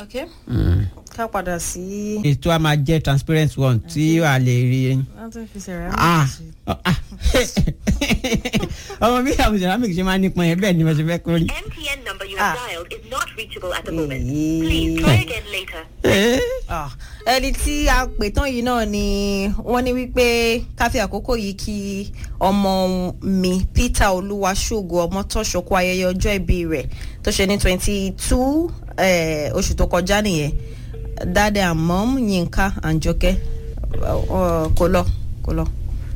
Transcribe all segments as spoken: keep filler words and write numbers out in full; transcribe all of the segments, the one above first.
Okay. Mm. Ká padà sí. Ètò a máa jẹ́ transparent one tí a lè rí. Wọ́n tún fi ceramic. Ah. Ọmọ mi àwọn ceramic ṣe máa nípọn yẹn bẹ́ẹ̀ ni mo ṣe fẹ́ kórìí. M T N number you Ah. have dialed is not reachable at the moment. Eh. Please try again later. Ah, ẹni tí a pè tán yìí náà ni wọ́n ní wípé ká fi àkókò yìí kí ọmọ mi Peter Olúwaṣògo Ọmọtọ́ṣọ́ kú ayẹyẹ ọjọ́ ìbí rẹ̀ tó ṣe ní twenty two oṣù tó kọjá nìyẹn. Dad and mom Yinka and Joke kò lọ kò lọ.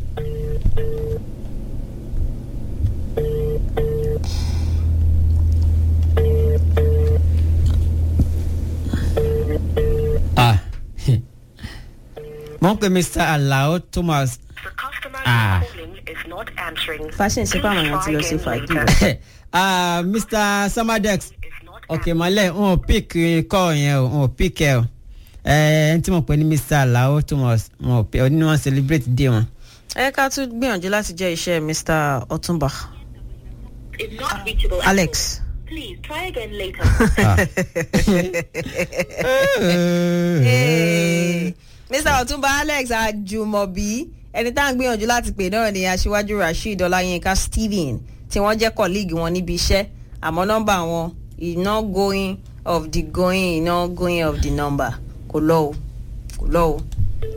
Ah. Mo ń pe Mister Alao Thomas. The customer Ah. you're calling is not answering. Fashion ṣe pé àwọn èèyàn ti lọ sí Try again fàájì later. rẹ̀. Ah, Mister Samadex. Is not Okay, mọ̀lẹ́ n ò pick call yẹn o, n ò pick ẹ o. Ẹ ẹni tí mo pè ní Mister Alao Thomas, n ò pick, ní wọ́n celebrate day wọn. Ẹ ká tún gbìyànjú láti jẹ́ iṣẹ́ Mister Ọ̀túnba. is not reachable at Alex. the moment. Please try again later. Ah. Hey, Mister Ọ̀túnba Alex Ajumobi ẹni tá à ń gbìyànjú láti pè náà ni aṣíwájú Rasheed Ọláyínká Stephen tí wọ́n jẹ́ colleague wọn níbi iṣẹ́ àmọ́ nọ́mbà wọn iná going of the going iná going of the number kò lọ o kò lọ o.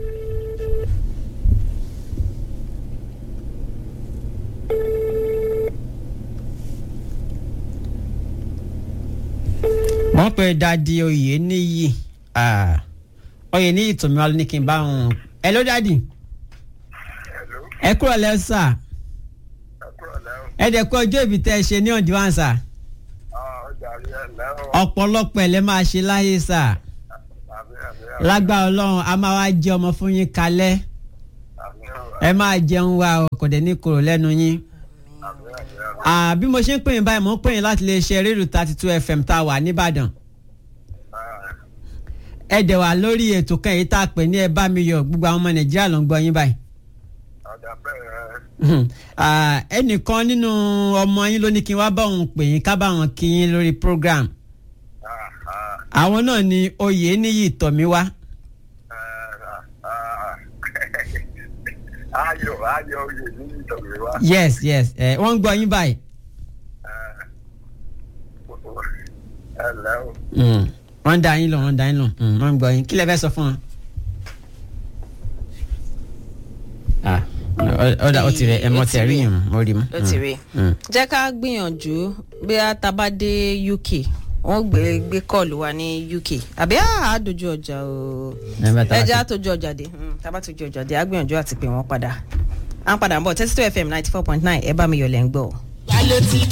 Mo ń pe Dadi Oyè níyì. Ah. Oyè níyì tòmí wa ló ní kí n bá wọn. Hello Daddy. Hello. Ẹ kúrò lẹ́ sà. Ẹ dẹ̀ kú ọjọ́ ìbí tẹ́ ẹ ṣe ní ọ̀dí wá sà. Ah, ọjà rí ẹ lẹ́wọ̀n. Ọ̀pọ̀lọpọ̀ ẹ̀ lẹ́ máa ṣe láyé sà. Àmì àmì àmì. Lágbára Ọlọ́run a máa wá jẹ ọmọ fún yín kalẹ̀. Àmì àmì Ẹ máa jẹun wa o, kò dẹ̀ ní kúrò lẹ́nu yín. àmì àmì. Ah, bí mo ṣe ń pè yín báyìí mo ń pè yín láti lè ṣe rédíò thirty two F M tá a wà nìbàdàn. Ẹ dẹ̀ wà lórí ètò kan èyí tá a pè ní ẹ bá mi yọ̀, gbogbo àwọn ọmọ Nàìjíríà ló ń gbọ́ yín báyìí. Ọjà bẹ́ẹ̀ Mhm. Ah, ẹnìkan nínú ọmọ yín ló ní kí n wá bá òun pè yín ká bá wọn kí yín lórí program. Àwọn náà ni oyè níyì tọ̀mí wá. ayọ̀ ayọ̀ oyè ní ìtọ̀gbẹ̀ wa. Yes yes ẹ wọ́n ń gbọ́ yín báyìí. Ẹ lẹ́wọ̀n. Mm. Wọ́n ń dá yín lọ wọ́n ń dá yín lọ Mm, wọ́n ń gbọ́ yín kí lẹ fẹ́ sọ fún wọn. Ah, ọ̀dà ó ti rẹ̀ ẹ̀ mọ́ tẹ̀ rí yàn mo rí mu. Ó ti rí. Jẹ́ ká gbìyànjú bí a ta bá dé U K wọ́n gbé gbé kọ́ọ̀lù wa ní U K àbí àá dojú ọjà o ẹ jẹ́ àtòjú ọjà dé tá bá tójú ọjà dé á gbìyànjú àti pè wọ́n padà à ń padà ń bọ̀ thirty two F M ninety four point nine ẹ bá mi yọ̀ lẹ́ ń gbọ́.